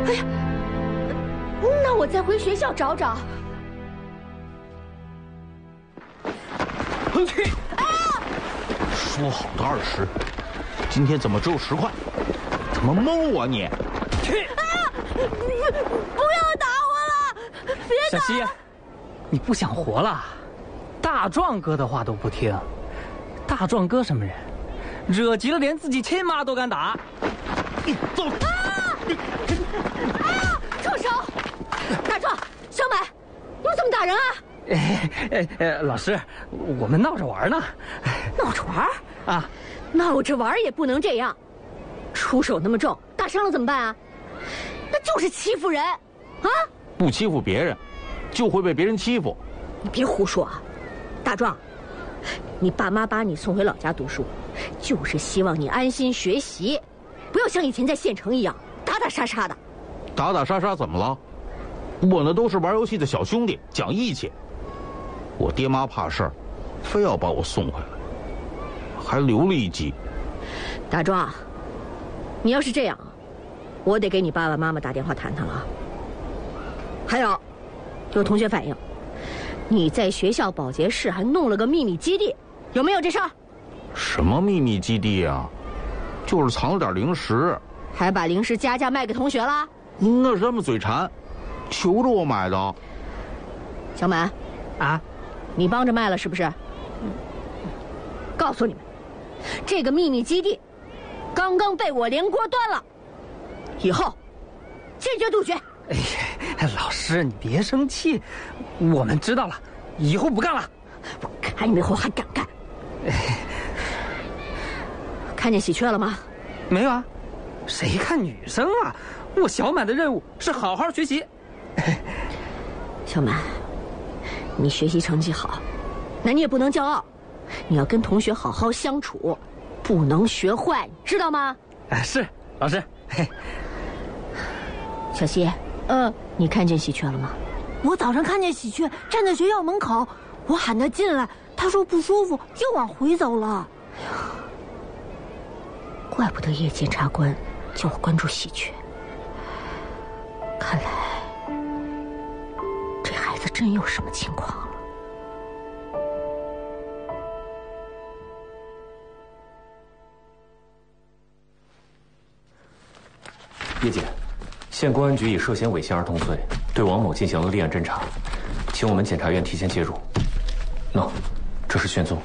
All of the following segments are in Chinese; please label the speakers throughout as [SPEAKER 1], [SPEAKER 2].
[SPEAKER 1] 哎呀，那我再回学校找找。
[SPEAKER 2] 去！说好的20，今天怎么只有10块？怎么蒙我你？
[SPEAKER 1] 去！不要打我了！别打！
[SPEAKER 3] 小西，你不想活了？大壮哥的话都不听。大壮哥什么人？惹急了连自己亲妈都敢打。
[SPEAKER 2] 走！
[SPEAKER 1] 住手！大壮、小满，你们怎么打人啊？
[SPEAKER 3] 老师，我们闹着玩呢。
[SPEAKER 1] 闹着玩
[SPEAKER 3] 啊？
[SPEAKER 1] 闹着玩也不能这样，出手那么重，打伤了怎么办啊？那就是欺负人，啊！
[SPEAKER 2] 不欺负别人，就会被别人欺负。
[SPEAKER 1] 你别胡说啊！大壮，你爸妈把你送回老家读书，就是希望你安心学习，不要像以前在县城一样打打杀杀的。
[SPEAKER 2] 打打杀杀怎么了？我那都是玩游戏的小兄弟，讲义气。我爹妈怕事儿，非要把我送回来，还留了一级。
[SPEAKER 1] 大壮，你要是这样，我得给你爸爸妈妈打电话谈谈了。还有同学反映，你在学校保洁室还弄了个秘密基地，有没有这事儿？
[SPEAKER 2] 什么秘密基地啊？就是藏了点零食，
[SPEAKER 1] 还把零食加价卖给同学啦？
[SPEAKER 2] 那是他们嘴馋，求着我买的。
[SPEAKER 1] 小满，
[SPEAKER 3] 啊，
[SPEAKER 1] 你帮着卖了是不是？告诉你们，这个秘密基地刚刚被我连锅端了，以后坚决杜绝。
[SPEAKER 3] 老师你别生气，我们知道了，以后不干了。
[SPEAKER 1] 我看你们以后还敢干。看见喜鹊了吗？
[SPEAKER 3] 没有啊，谁看女生啊？我小满的任务是好好学习。
[SPEAKER 1] 小满，你学习成绩好，那你也不能骄傲，你要跟同学好好相处，不能学坏，知道吗？
[SPEAKER 3] 是，老师。
[SPEAKER 1] 小希，你看见喜鹊了吗？
[SPEAKER 4] 我早上看见喜鹊站在学校门口，我喊他进来，他说不舒服，又往回走了。
[SPEAKER 1] 怪不得叶检察官叫我关注喜鹊，看来这孩子真有什么情况了。
[SPEAKER 5] 叶姐，县公安局以涉嫌猥亵儿童罪对王某进行了立案侦查，请我们检察院提前介入。喏，这是卷宗。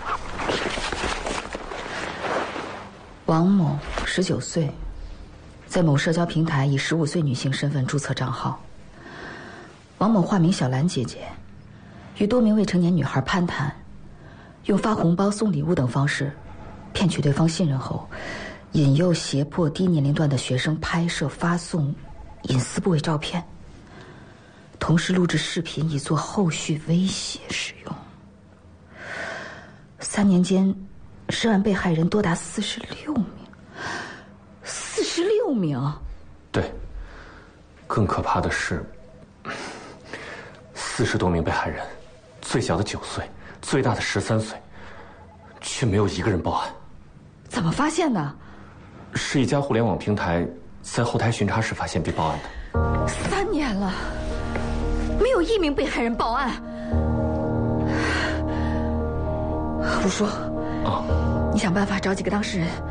[SPEAKER 6] 王某19岁，在某社交平台以15岁女性身份注册账号。王某化名小兰姐姐，与多名未成年女孩攀谈，用发红包、送礼物等方式骗取对方信任后，引诱、胁迫低年龄段的学生拍摄、发送隐私部位照片，同时录制视频以做后续威胁使用。3年间，涉案被害人多达46名。46名？
[SPEAKER 5] 对，更可怕的是，40多名被害人，最小的9岁，最大的13岁，却没有一个人报案。
[SPEAKER 6] 怎么发现的？
[SPEAKER 5] 是一家互联网平台在后台巡查时发现并报案的。
[SPEAKER 6] 3年了，没有1名被害人报案。胡说！你想办法找几个当事人，